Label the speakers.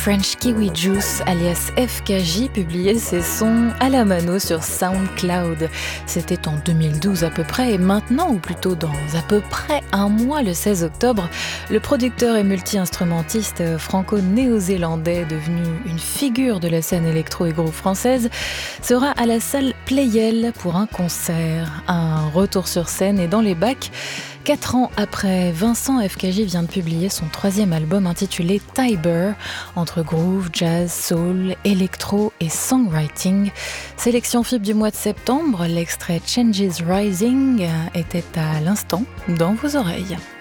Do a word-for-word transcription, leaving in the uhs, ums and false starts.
Speaker 1: French Kiwi Juice, alias F K J, publiait ses sons à la mano sur SoundCloud. C'était en deux mille douze à peu près, et maintenant, ou plutôt dans à peu près un mois, le seize octobre, le producteur et multi-instrumentiste franco-néo-zélandais, devenu une figure de la scène électro et groove française, sera à la salle Playel pour un concert. Un retour sur scène et dans les bacs. Quatre ans après, Vincent F K J vient de publier son troisième album intitulé Tiber, entre groove, jazz, soul, électro et songwriting. Sélection F I B du mois de septembre, l'extrait Changes Rising était à l'instant dans vos oreilles.